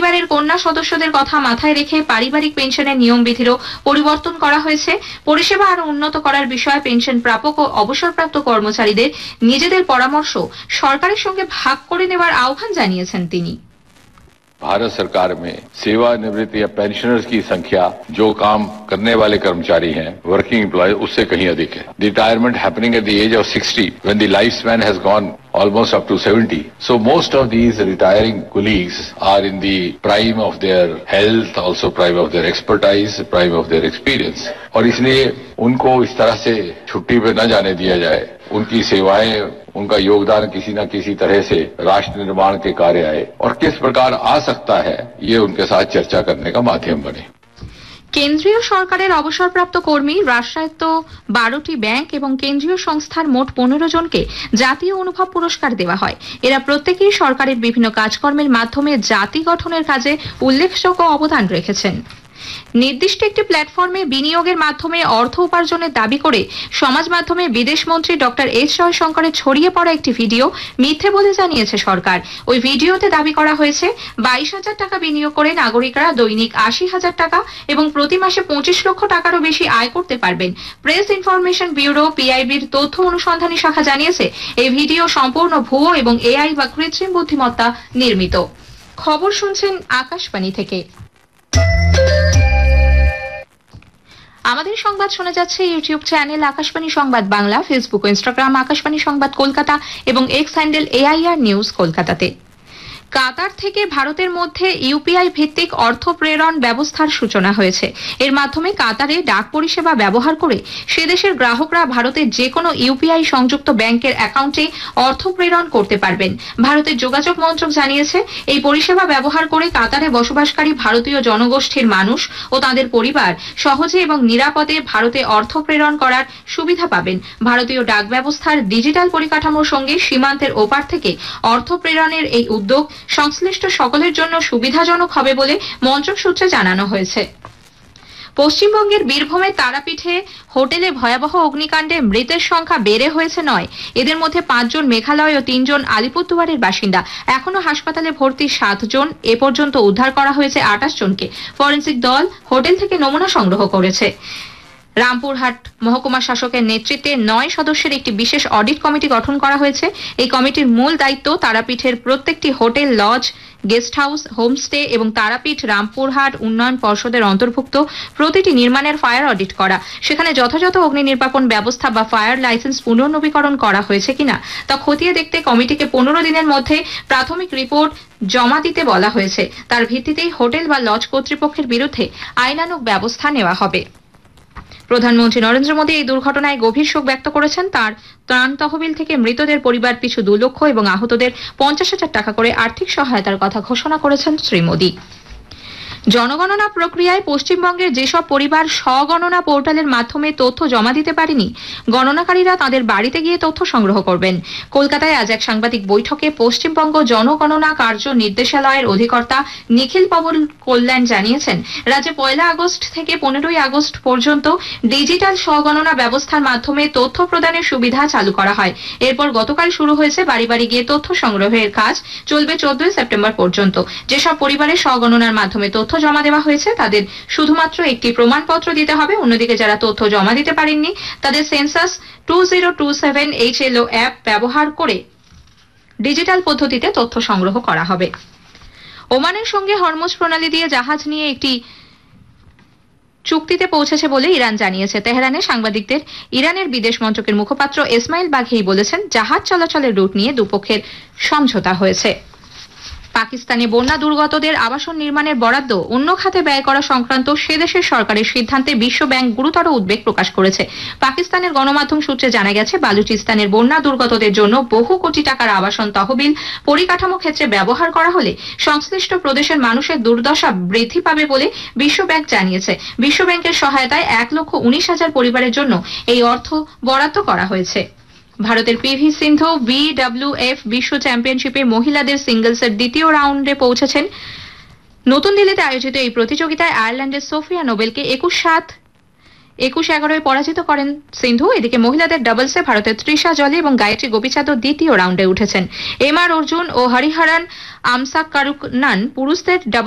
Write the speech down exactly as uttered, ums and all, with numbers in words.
পরিবারের কন্যা সদস্যদের কথা মাথায় রেখে পারিবারিক পেনশনের নিয়মবিধিরও পরিবর্তন করা হয়েছে। পরিষেবা আরো উন্নত করার বিষয়ে পেনশন প্রাপক ও অবসরপ্রাপ্ত কর্মচারীদের নিজেদের পরামর্শ সরকারের সঙ্গে ভাগ করে নেওয়ার আহ্বান জানিয়েছেন তিনি। भारत सरकार में सेवानिवृत्त या पेंशनर्स की संख्या जो काम करने वाले कर्मचारी हैं, वर्किंग एम्प्लॉय, उससे कहीं अधिक है. Retirement happening at the age of sixty, when the lifespan has gone almost up to seventy. So most of these retiring colleagues are in the prime of their health, also prime of their expertise, prime of their experience. और इसलिए उनको इस तरह से छुट्टी पे न जाने दिया जाए. उनकी सेवाएं, उनका योगदान किसी न किसी तरह से राष्ट्र निर्माण के कार्य आए और किस प्रकार आ सकता है, ये उनके साथ चर्चा करने का माध्यम बने। কেন্দ্রীয় সরকারের অবসরপ্রাপ্ত কর্মী, রাষ্ট্রায়ত্ত বারোটি ব্যাংক এবং কেন্দ্রীয় সংস্থার মোট পনেরো জনকে জাতীয় অনুভব পুরস্কার দেওয়া হয়। এরা প্রত্যেকেই সরকারের বিভিন্ন কাজকর্মের মাধ্যমে জাতি গঠনের কাজে উল্লেখযোগ্য অবদান রেখেছেন। নির্দিষ্ট একটি প্ল্যাটফর্মে বিনিয়োগের মাধ্যমে অর্থ উপার্জনের দাবি করে সমাজ মাধ্যমে বিদেশমন্ত্রী ডক্টর এস জয়শঙ্করের ছড়িয়ে পড়া একটি ভিডিও মিথ্যে বলে জানিয়েছে সরকার। ওই ভিডিওতে দাবি করা হয়েছে বাইশ হাজার টাকা বিনিয়োগ করে নাগরিকরা দৈনিক আশি হাজার টাকা এবং প্রতি মাসে পঁচিশ লক্ষ টাকারও বেশি আয় করতে পারবেন। প্রেস ইনফরমেশন ব্যুরো পিআইবির তথ্য অনুসন্ধানী শাখা জানিয়েছে এই ভিডিও সম্পূর্ণ ভুয়ো এবং এআই বা কৃত্রিম বুদ্ধিমত্তা নির্মিত। খবর শুনছেন আকাশবাণী থেকে। আমাদের সংবাদ শোনা যাচ্ছে ইউটিউব চ্যানেল আকাশবাণী সংবাদ বাংলা, ফেসবুক ও ইনস্টাগ্রাম আকাশবাণী সংবাদ কলকাতা এবং এক্স হ্যান্ডেল এআইআর নিউজ কলকাতাতে। কাতার থেকে ভারতের মধ্যে ইউপিআই ভিত্তিক অর্থ প্রেরণ ব্যবস্থার সূচনা হয়েছে। এর মাধ্যমে কাতারে ডাক পরিষেবা ব্যবহার করে সে দেশের গ্রাহকরা ভারতের যে কোনো ইউপিআই সংযুক্ত ব্যাংকের অ্যাকাউন্টে অর্থ প্রেরণ করতে পারবেন। ভারতের যোগাযোগ মন্ত্রক জানিয়েছে এই পরিষেবা ব্যবহার করে কাতারে বসবাসকারী ভারতীয় জনগোষ্ঠীর মানুষ ও তাদের পরিবার সহজে এবং নিরাপদে ভারতে অর্থ প্রেরণ করার সুবিধা পাবেন। ভারতীয় ডাক ব্যবস্থার ডিজিটাল পরিকাঠামোর সঙ্গে সীমান্তের ওপার থেকে অর্থ প্রেরণের এই উদ্যোগ সংশ্লিষ্ট সকলের জন্য সুবিধাজনক হবে বলে মন্ত্রক সূত্রে জানানো হয়েছে। পশ্চিমবঙ্গের বীরভূমের তারাপীঠে হোটেলে ভয়াবহ অগ্নিকাণ্ডে মৃতের সংখ্যা বেড়ে হয়েছে নয়। এদের মধ্যে পাঁচজন মেঘালয় ও তিনজন আলিপুরদুয়ারের বাসিন্দা। এখনো হাসপাতালে ভর্তি সাতজন। এ পর্যন্ত উদ্ধার করা হয়েছে আটাশ জনকে। ফরেনসিক দল হোটেল থেকে নমুনা সংগ্রহ করেছে। রামপুরহাট মহকুমা শাসকের নেতৃত্বে নয় সদস্যের একটি বিশেষ অডিট কমিটি গঠন করা হয়েছে। এই কমিটির মূল দায়িত্ব তারাপীঠের প্রত্যেকটি hotel, lodge, guest house, homestay এবং তারাপীঠ রামপুরহাট উন্নয়ন পর্ষদের অন্তর্ভুক্ত প্রতিটি নির্মাণের ফায়ার অডিট করা। সেখানে যথাযথ অগ্নি নির্বাপন ব্যবস্থা বা ফায়ার লাইসেন্স পুনর্নবীকরণ করা হয়েছে কিনা তা খতিয়ে দেখতে কমিটিকে পনেরো দিনের মধ্যে প্রাথমিক রিপোর্ট জমা দিতে বলা হয়েছে। তার ভিত্তিতেই হোটেল বা লজ কর্তৃপক্ষের বিরুদ্ধে আইনানুগ ব্যবস্থা নেওয়া হবে। প্রধানমন্ত্রী নরেন্দ্র মোদী এই দুর্ঘটনায় গভীর শোক ব্যক্ত করেছেন। তার ত্রাণ তহবিল থেকে মৃতদের পরিবার পিছু দু লক্ষ এবং আহতদের পঞ্চাশ হাজার টাকা করে আর্থিক সহায়তার কথা ঘোষণা করেছেন শ্রী মোদী। জনগণনা প্রক্রিয়ায় পশ্চিমবঙ্গের যেসব পরিবার স্বগণনা পোর্টালের মাধ্যমে তথ্য জমা দিতে পারেনি, গণনাকারীরা তাদের বাড়িতে গিয়ে তথ্য সংগ্রহ করবেন। কলকাতায় আজ এক সাংবাদিক বৈঠকে পশ্চিমবঙ্গ জনগণনা কার্য নির্দেশালয়ের অধিকর্তা নিখিল পবন কল্যাণ জানিয়েছেন, রাজ্যে পয়লা আগস্ট থেকে পনেরোই আগস্ট পর্যন্ত ডিজিটাল স্বগণনা ব্যবস্থার মাধ্যমে তথ্য প্রদানের সুবিধা চালু করা হয়। এরপর গতকাল শুরু হয়েছে বাড়ি বাড়ি গিয়ে তথ্য সংগ্রহের কাজ, চলবে চোদ্দই সেপ্টেম্বর পর্যন্ত। যেসব পরিবারের স্বগণনার মাধ্যমে তথ্য জমা দেওয়া হয়েছে তাদের শুধুমাত্র একটি প্রমাণপত্র দিতে হবে। অন্যদিকে যারা তথ্য জমা দিতে পারেননি তাদের census two zero two seven এইচএলও app ব্যবহার করে ডিজিটাল পদ্ধতিতে তথ্য সংগ্রহ করা হবে। ওমানের সঙ্গে হরমুজ প্রণালী দিয়ে জাহাজ নিয়ে একটি চুক্তিতে পৌঁছেছে বলে ইরান জানিয়েছে। তেহরানে সাংবাদিকদের ইরানের বিদেশ মন্ত্রকের মুখপাত্র ইসমাইল বাঘেই বলেছেন, জাহাজ চলাচলের রুট নিয়ে দুপক্ষের সমঝোতা হয়েছে। পাকিস্তানে বন্যা দুর্গতদের আবাসন নির্মাণের বরাদ্দ অন্য খাতে ব্যয় করা সংক্রান্ত সে দেশের সরকারের সিদ্ধান্তে বিশ্ব ব্যাংক গুরুতর উদ্বেগ প্রকাশ করেছে। পাকিস্তানের গণমাধ্যম সূত্রে জানা গেছে, বালুচিস্তানের বন্যা দুর্গতদের জন্য বহু কোটি টাকার আবাসন তহবিল পরিকাঠামো ক্ষেত্রে ব্যবহার করা হলে সংশ্লিষ্ট প্রদেশের মানুষের দুর্দশা বৃদ্ধি পাবে বলে বিশ্ব ব্যাংক জানিয়েছে। বিশ্ব ব্যাংকের সহায়তায় এক লক্ষ উনিশ হাজার পরিবারের জন্য এই অর্থ বরাদ্দ করা হয়েছে। ভারতের পিভি সিন্ধু বিডব্লিউএফ বিশ্ব চ্যাম্পিয়নশিপে মহিলাদের সিঙ্গলসের দ্বিতীয় রাউন্ডে পৌঁছেছেন। নতুন দিল্লিতে আয়োজিত এই প্রতিযোগিতায় আয়ারল্যান্ডের সোফিয়া নোবেলকে একুশ সাত একুশ এগারোয় পরাজিত করেন সিন্ধু। এদিকে মহিলাদের ডাবলসে ভারতের তৃষা জলি এবং গায়ত্রী গোপীচাঁদ দ্বিতীয় রাউন্ডে উঠেছেন। এম আর অর্জুন ও হরিহরন আমসাকারুকনান পুরুষদের